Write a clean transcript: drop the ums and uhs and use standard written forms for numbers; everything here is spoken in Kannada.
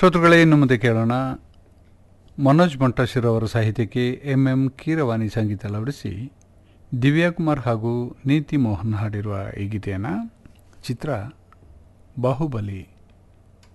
ಶ್ರೋತೃಗಳೇ, ಇನ್ನು ಮುಂದೆ ಕೇಳೋಣ. ಮನೋಜ್ ಮೊಂಟಾಶಿರ್ ಅವರ ಸಾಹಿತ್ಯಕ್ಕೆ ಎಂ ಕೀರವಾಣಿ ಸಂಗೀತ ಅಳವಡಿಸಿ ದಿವ್ಯಾಕುಮಾರ್ ಹಾಗೂ ನೀತಿ ಮೋಹನ್ ಹಾಡಿರುವ ಈ ಗೀತೆಯನ್ನು. ಚಿತ್ರ ಬಾಹುಬಲಿ.